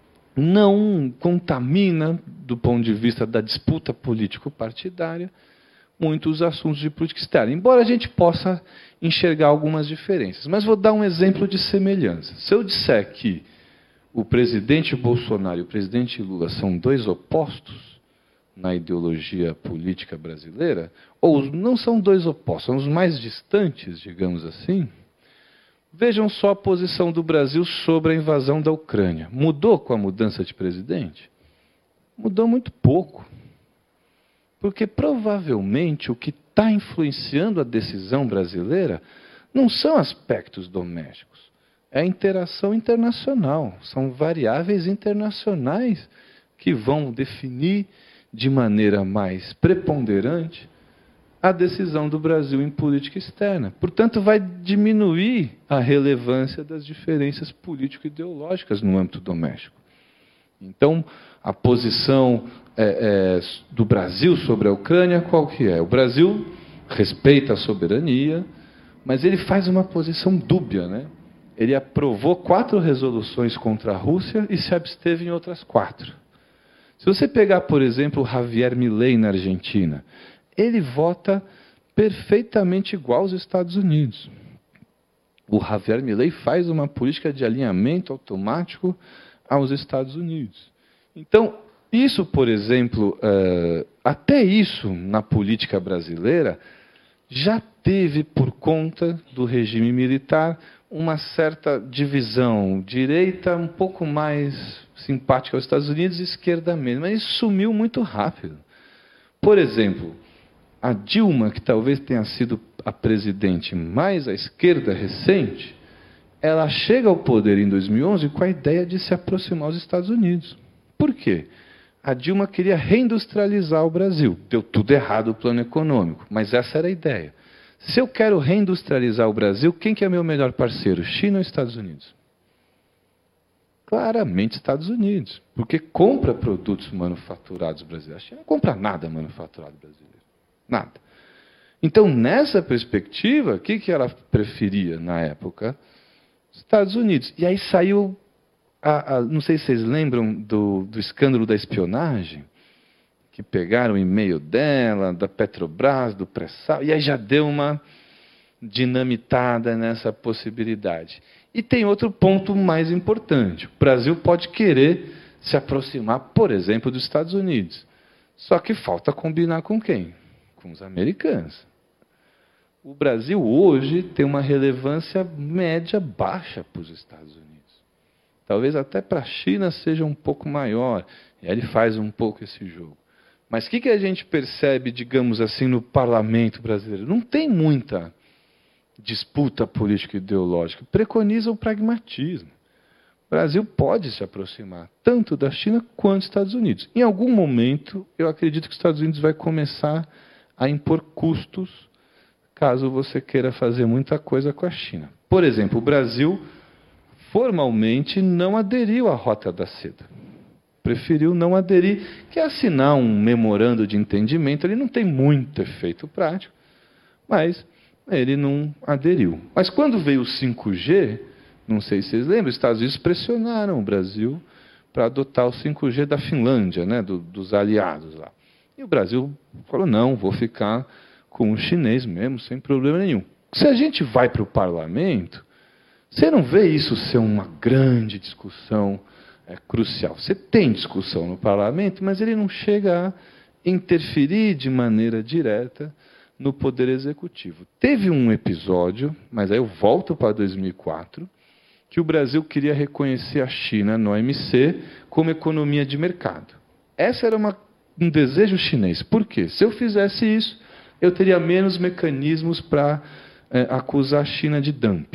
[SPEAKER 1] não contamina, do ponto de vista da disputa político-partidária, muito os assuntos de política externa, embora a gente possa enxergar algumas diferenças. Mas vou dar um exemplo de semelhança. Se eu disser que o presidente Bolsonaro e o presidente Lula são dois opostos na ideologia política brasileira, ou não são dois opostos, são os mais distantes, digamos assim, vejam só a posição do Brasil sobre a invasão da Ucrânia. Mudou com a mudança de presidente? Mudou muito pouco. Porque provavelmente o que está influenciando a decisão brasileira não são aspectos domésticos, é a interação internacional. São variáveis internacionais que vão definir de maneira mais preponderante a decisão do Brasil em política externa. Portanto, vai diminuir a relevância das diferenças político-ideológicas no âmbito doméstico. Então, a posição do Brasil sobre a Ucrânia, qual que é? O Brasil respeita a soberania, mas ele faz uma posição dúbia, né? Ele aprovou 4 resoluções contra a Rússia e se absteve em outras 4. Se você pegar, por exemplo, Javier Milei na Argentina, ele vota perfeitamente igual aos Estados Unidos. O Javier Milei faz uma política de alinhamento automático aos Estados Unidos. Então, isso, por exemplo, até isso na política brasileira já teve, por conta do regime militar, uma certa divisão. Direita um pouco mais simpática aos Estados Unidos e esquerda menos. Mas isso sumiu muito rápido. Por exemplo, a Dilma, que talvez tenha sido a presidente mais à esquerda recente, ela chega ao poder em 2011 com a ideia de se aproximar aos Estados Unidos. Por quê? A Dilma queria reindustrializar o Brasil. Deu tudo errado o plano econômico, mas essa era a ideia. Se eu quero reindustrializar o Brasil, quem que é meu melhor parceiro? China ou Estados Unidos? Claramente Estados Unidos, porque compra produtos manufaturados brasileiros. A China não compra nada manufaturado brasileiro. Nada. Então, nessa perspectiva, o que ela preferia na época? Estados Unidos. E aí saiu, não sei se vocês lembram do escândalo da espionagem, que pegaram o e-mail dela, da Petrobras, do pré-sal, e aí já deu uma dinamitada nessa possibilidade. E tem outro ponto mais importante. O Brasil pode querer se aproximar, por exemplo, dos Estados Unidos. Só que falta combinar com quem? Com os americanos. O Brasil hoje tem uma relevância média baixa para os Estados Unidos. Talvez até para a China seja um pouco maior. E aí ele faz um pouco esse jogo. Mas o que a gente percebe, digamos assim, no parlamento brasileiro? Não tem muita disputa política e ideológica. Preconiza o pragmatismo. O Brasil pode se aproximar tanto da China quanto dos Estados Unidos. Em algum momento, eu acredito que os Estados Unidos vai começar a impor custos caso você queira fazer muita coisa com a China. Por exemplo, o Brasil formalmente não aderiu à Rota da Seda. Preferiu não aderir, que é assinar um memorando de entendimento. Ele não tem muito efeito prático, mas ele não aderiu. Mas quando veio o 5G, não sei se vocês lembram, os Estados Unidos pressionaram o Brasil para adotar o 5G da Finlândia, né, dos aliados lá. E o Brasil falou, não, vou ficar com o chinês mesmo, sem problema nenhum. Se a gente vai para o parlamento, você não vê isso ser uma grande discussão crucial. Você tem discussão no parlamento, mas ele não chega a interferir de maneira direta no poder executivo. Teve um episódio, mas aí eu volto para 2004, que o Brasil queria reconhecer a China no OMC como economia de mercado. Essa era um desejo chinês. Por quê? Se eu fizesse isso, eu teria menos mecanismos para acusar a China de dumping.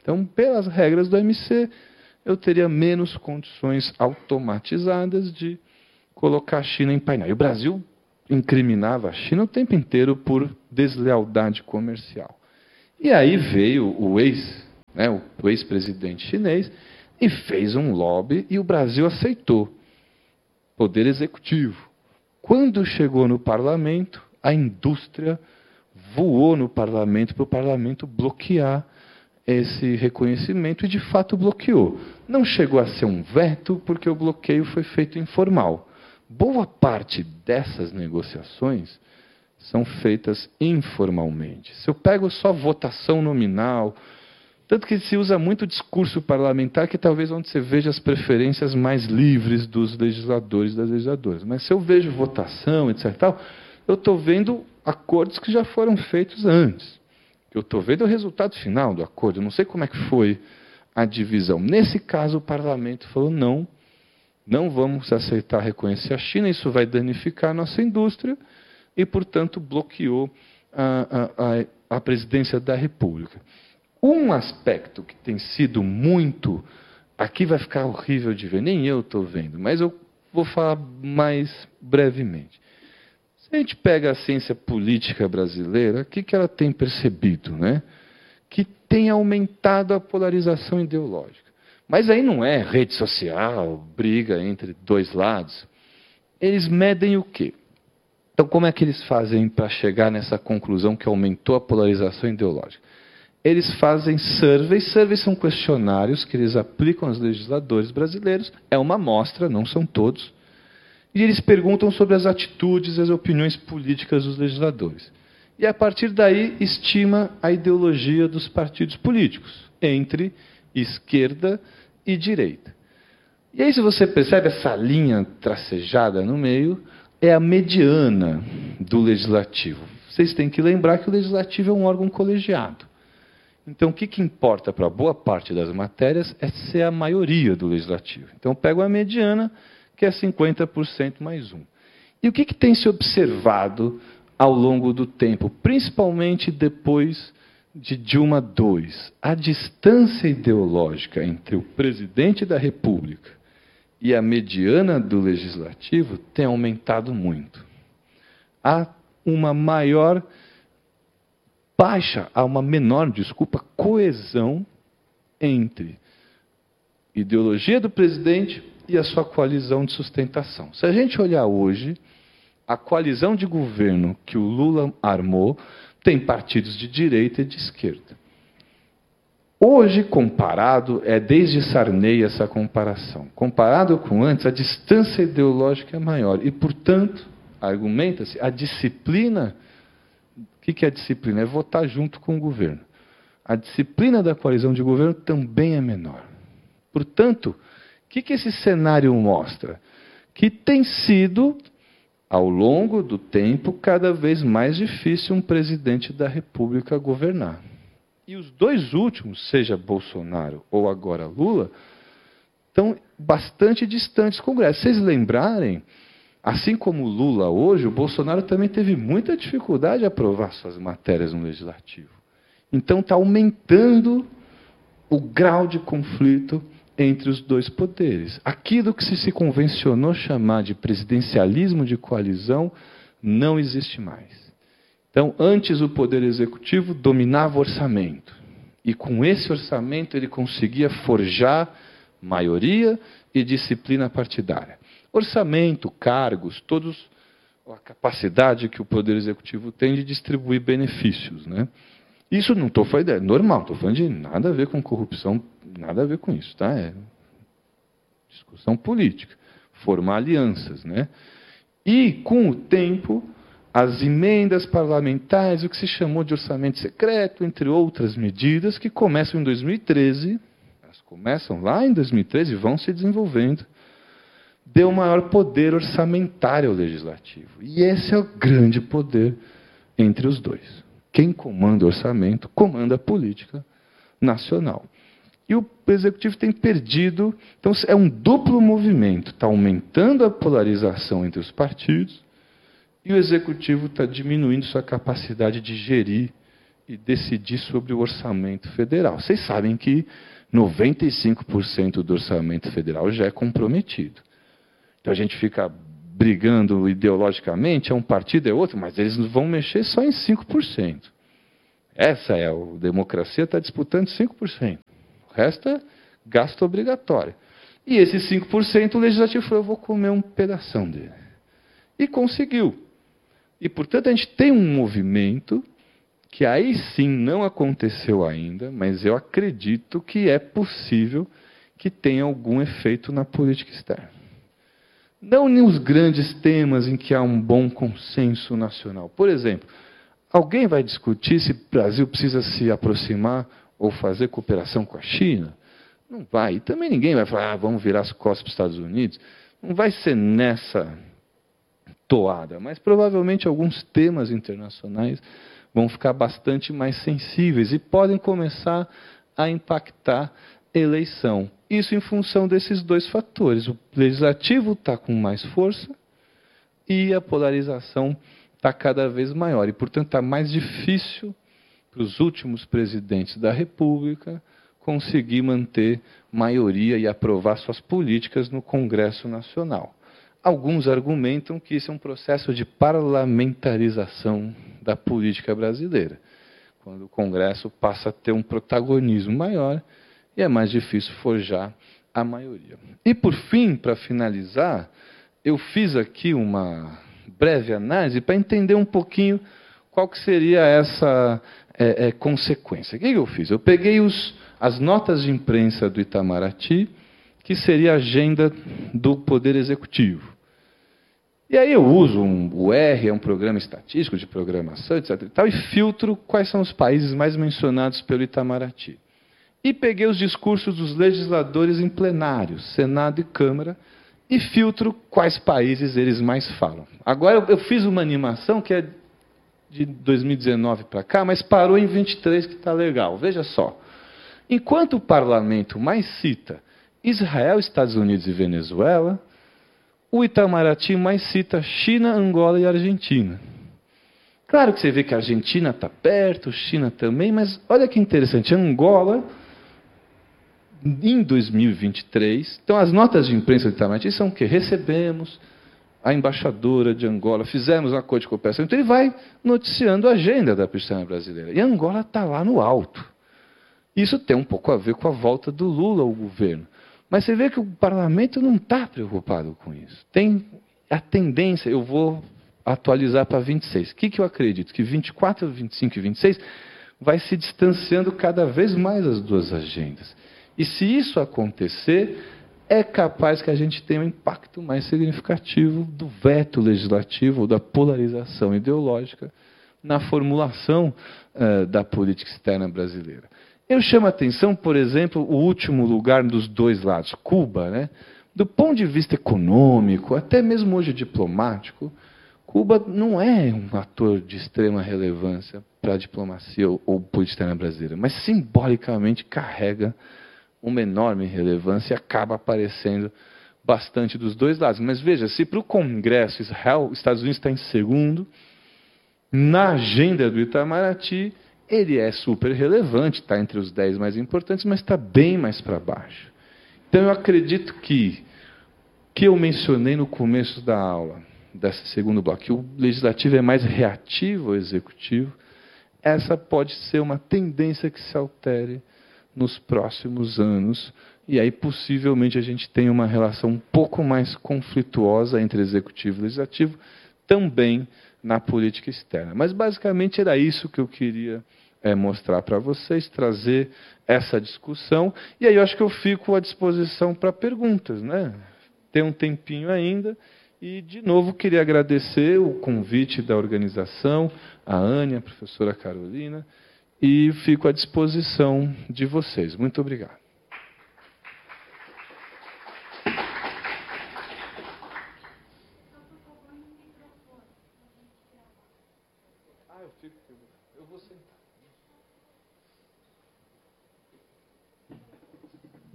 [SPEAKER 1] Então, pelas regras do OMC, eu teria menos condições automatizadas de colocar a China em painel. E o Brasil incriminava a China o tempo inteiro por deslealdade comercial. E aí veio o ex-presidente chinês e fez um lobby e o Brasil aceitou. Poder executivo. Quando chegou no parlamento, a indústria voou no parlamento para o parlamento bloquear esse reconhecimento e, de fato, bloqueou. Não chegou a ser um veto, porque o bloqueio foi feito informal. Boa parte dessas negociações são feitas informalmente. Se eu pego só votação nominal, tanto que se usa muito discurso parlamentar, que talvez onde você veja as preferências mais livres dos legisladores e das legisladoras. Mas se eu vejo votação, etc., eu estou vendo acordos que já foram feitos antes. Eu estou vendo o resultado final do acordo. Eu não sei como é que foi a divisão. Nesse caso, o parlamento falou: não vamos aceitar reconhecer a China, isso vai danificar a nossa indústria, e, portanto, bloqueou a presidência da República. Um aspecto que tem sido muito... Aqui vai ficar horrível de ver, nem eu estou vendo, mas eu vou falar mais brevemente. Se a gente pega a ciência política brasileira, o que ela tem percebido? Né? Que tem aumentado a polarização ideológica. Mas aí não é rede social, briga entre dois lados. Eles medem o quê? Então, como é que eles fazem para chegar nessa conclusão que aumentou a polarização ideológica? Eles fazem surveys. Surveys são questionários que eles aplicam aos legisladores brasileiros. É uma amostra, não são todos. E eles perguntam sobre as atitudes e as opiniões políticas dos legisladores. E, a partir daí, estima a ideologia dos partidos políticos, entre esquerda e direita. E aí, se você percebe essa linha tracejada no meio, é a mediana do legislativo. Vocês têm que lembrar que o legislativo é um órgão colegiado. Então, o que importa para boa parte das matérias é ser a maioria do legislativo. Então, eu pego a mediana, que é 50% mais 1. E o que tem se observado ao longo do tempo, principalmente depois de Dilma II? A distância ideológica entre o presidente da República e a mediana do legislativo tem aumentado muito. Há uma menor coesão entre ideologia do presidente e a sua coalizão de sustentação. Se a gente olhar hoje, a coalizão de governo que o Lula armou tem partidos de direita e de esquerda. Hoje, comparado, desde Sarney essa comparação. Comparado com antes, a distância ideológica é maior. E, portanto, argumenta-se, a disciplina... O que é a disciplina? É votar junto com o governo. A disciplina da coalizão de governo também é menor. Portanto, o que esse cenário mostra? Que tem sido, ao longo do tempo, cada vez mais difícil um presidente da República governar. E os dois últimos, seja Bolsonaro ou agora Lula, estão bastante distantes do Congresso. Se vocês lembrarem, assim como o Lula hoje, o Bolsonaro também teve muita dificuldade de aprovar suas matérias no Legislativo. Então está aumentando o grau de conflito entre os dois poderes. Aquilo que se convencionou chamar de presidencialismo de coalizão não existe mais. Então, antes o Poder Executivo dominava o orçamento. E com esse orçamento ele conseguia forjar maioria e disciplina partidária. Orçamento, cargos, todos a capacidade que o Poder Executivo tem de distribuir benefícios. Né? Isso não estou falando, é normal, estou falando de nada a ver com corrupção, nada a ver com isso. Tá? É discussão política, formar alianças. Né? E, com o tempo, as emendas parlamentares, o que se chamou de orçamento secreto, entre outras medidas, que começam em 2013, elas começam lá em 2013 e vão se desenvolvendo, deu maior poder orçamentário ao Legislativo. E esse é o grande poder entre os dois. Quem comanda o orçamento, comanda a política nacional. E o Executivo tem perdido... Então, é um duplo movimento. Está aumentando a polarização entre os partidos e o Executivo está diminuindo sua capacidade de gerir e decidir sobre o orçamento federal. Vocês sabem que 95% do orçamento federal já é comprometido. Então a gente fica brigando ideologicamente, é um partido, é outro, mas eles vão mexer só em 5%. Essa é a democracia, está disputando 5%. O resto é gasto obrigatório. E esses 5% o legislativo falou, eu vou comer um pedação dele. E conseguiu. E, portanto, a gente tem um movimento que aí sim não aconteceu ainda, mas eu acredito que é possível que tenha algum efeito na política externa. Não nos grandes temas em que há um bom consenso nacional. Por exemplo, alguém vai discutir se o Brasil precisa se aproximar ou fazer cooperação com a China? Não vai. E também ninguém vai falar, vamos virar as costas para os Estados Unidos. Não vai ser nessa toada, mas provavelmente alguns temas internacionais vão ficar bastante mais sensíveis e podem começar a impactar a eleição. Isso em função desses dois fatores. O legislativo está com mais força e a polarização está cada vez maior. E, portanto, está mais difícil para os últimos presidentes da República conseguir manter maioria e aprovar suas políticas no Congresso Nacional. Alguns argumentam que isso é um processo de parlamentarização da política brasileira, quando o Congresso passa a ter um protagonismo maior e é mais difícil forjar a maioria. E, por fim, para finalizar, eu fiz aqui uma breve análise para entender um pouquinho qual que seria essa consequência. O que eu fiz? Eu peguei as notas de imprensa do Itamaraty, que seria a agenda do Poder Executivo. E aí eu uso o R, é um programa estatístico de programação, etc. E filtro quais são os países mais mencionados pelo Itamaraty. E peguei os discursos dos legisladores em plenário, Senado e Câmara, e filtro quais países eles mais falam. Agora eu fiz uma animação que é de 2019 para cá, mas parou em 23, que está legal. Veja só. Enquanto o parlamento mais cita Israel, Estados Unidos e Venezuela, o Itamaraty mais cita China, Angola e Argentina. Claro que você vê que a Argentina está perto, China também, mas olha que interessante, Angola, em 2023, então as notas de imprensa do Itamaraty são o quê? Recebemos a embaixadora de Angola, fizemos um acordo de cooperação, então ele vai noticiando a agenda da política brasileira. E Angola está lá no alto. Isso tem um pouco a ver com a volta do Lula ao governo. Mas você vê que o parlamento não está preocupado com isso. Tem a tendência, eu vou atualizar para 26. O que eu acredito? Que 24, 25 e 26 vai se distanciando cada vez mais as duas agendas. E se isso acontecer, é capaz que a gente tenha um impacto mais significativo do veto legislativo, ou da polarização ideológica na formulação da política externa brasileira. Eu chamo a atenção, por exemplo, o último lugar dos dois lados, Cuba, né? Do ponto de vista econômico, até mesmo hoje diplomático, Cuba não é um ator de extrema relevância para a diplomacia ou política externa brasileira, mas simbolicamente carrega uma enorme relevância e acaba aparecendo bastante dos dois lados. Mas veja, se para o Congresso Israel, os Estados Unidos está em segundo, na agenda do Itamaraty, ele é super relevante, está entre os 10 mais importantes, mas está bem mais para baixo. Então eu acredito que eu mencionei no começo da aula, desse segundo bloco, que o legislativo é mais reativo ao executivo, essa pode ser uma tendência que se altere nos próximos anos, e aí possivelmente a gente tenha uma relação um pouco mais conflituosa entre executivo e legislativo, também na política externa. Mas basicamente era isso que eu queria mostrar para vocês, trazer essa discussão, e aí eu acho que eu fico à disposição para perguntas, né? Tem um tempinho ainda, e de novo queria agradecer o convite da organização, a Ânia, a professora Carolina, e fico à disposição de vocês. Muito obrigado. Eu vou sentar.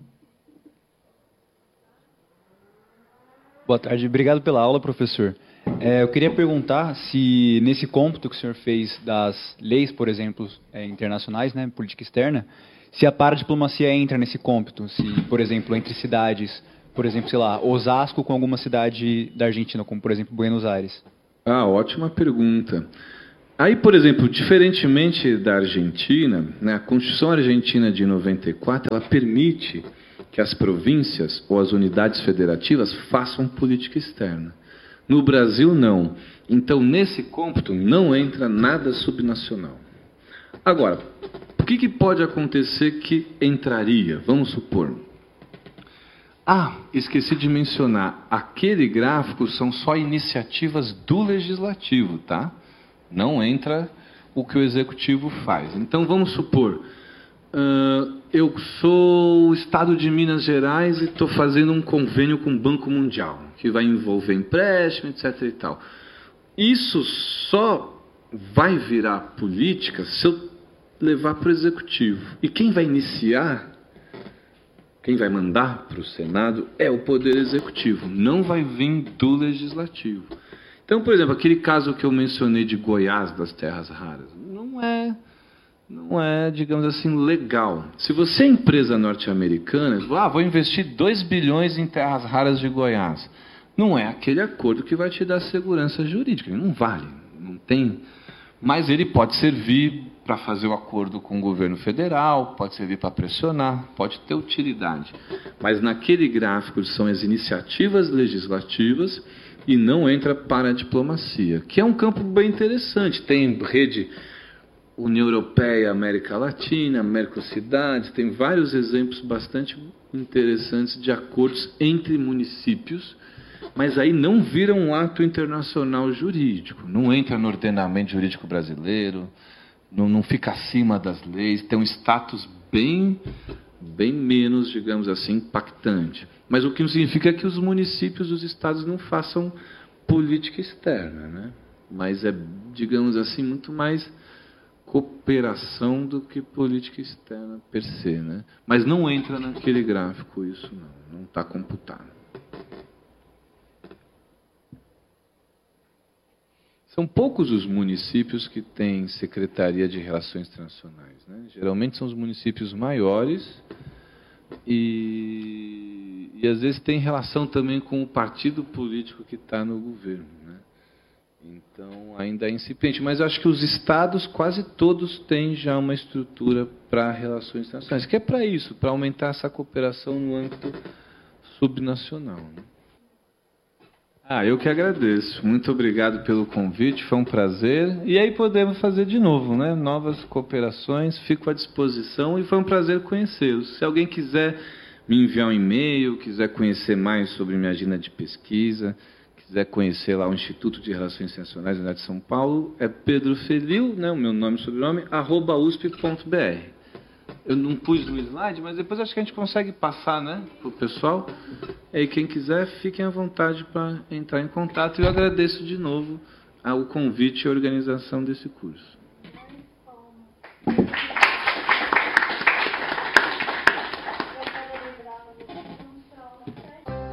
[SPEAKER 2] Boa tarde, obrigado pela aula, professor. Eu queria perguntar se, nesse cômputo que o senhor fez das leis, por exemplo, internacionais, né, política externa, se a paradiplomacia entra nesse cômputo, se, por exemplo, entre cidades, por exemplo, sei lá, Osasco com alguma cidade da Argentina, como, por exemplo, Buenos Aires.
[SPEAKER 1] Ótima pergunta. Aí, por exemplo, diferentemente da Argentina, né, a Constituição Argentina de 94, ela permite que as províncias ou as unidades federativas façam política externa. No Brasil, não. Então, nesse cômputo, não entra nada subnacional. Agora, o que pode acontecer que entraria? Vamos supor. Esqueci de mencionar. Aquele gráfico são só iniciativas do Legislativo, tá? Não entra o que o Executivo faz. Então, vamos supor, eu sou o Estado de Minas Gerais e estou fazendo um convênio com o Banco Mundial, que vai envolver empréstimo, etc. e tal. Isso só vai virar política se eu levar para o Executivo. E quem vai iniciar, quem vai mandar para o Senado é o Poder Executivo, não vai vir do Legislativo. Então, por exemplo, aquele caso que eu mencionei de Goiás, das terras raras, não é, digamos assim, legal. Se você é empresa norte-americana, vou investir 2 bilhões em terras raras de Goiás. Não é aquele acordo que vai te dar segurança jurídica. Ele não vale, não tem. Mas ele pode servir para fazer o acordo com o governo federal, pode servir para pressionar, pode ter utilidade. Mas naquele gráfico são as iniciativas legislativas e não entra para a diplomacia, que é um campo bem interessante. Tem rede União Europeia, América Latina, Mercocidades, tem vários exemplos bastante interessantes de acordos entre municípios, mas aí não vira um ato internacional jurídico, não entra no ordenamento jurídico brasileiro, não fica acima das leis, tem um status bem menos, digamos assim, impactante. Mas o que não significa que os municípios, os estados não façam política externa, né? Mas é, digamos assim, muito mais cooperação do que política externa per se, né? Mas não entra naquele gráfico isso, não está computado. São poucos os municípios que têm Secretaria de Relações Internacionais, né? Geralmente são os municípios maiores e às vezes tem relação também com o partido político que está no governo, né? Então ainda é incipiente, mas eu acho que os estados quase todos têm já uma estrutura para relações internacionais, que é para isso, para aumentar essa cooperação no âmbito subnacional, né? Eu que agradeço. Muito obrigado pelo convite, foi um prazer. E aí podemos fazer de novo, né? Novas cooperações, fico à disposição e foi um prazer conhecê-los. Se alguém quiser me enviar um e-mail, quiser conhecer mais sobre minha agenda de pesquisa, quiser conhecer lá o Instituto de Relações Internacionais da Universidade de São Paulo, é Pedro Felil, né? O meu nome e sobrenome, @usp.br. Eu não pus no slide, mas depois acho que a gente consegue passar, né, para o pessoal. E aí, quem quiser, fiquem à vontade para entrar em contato. E eu agradeço de novo o convite e a organização desse curso.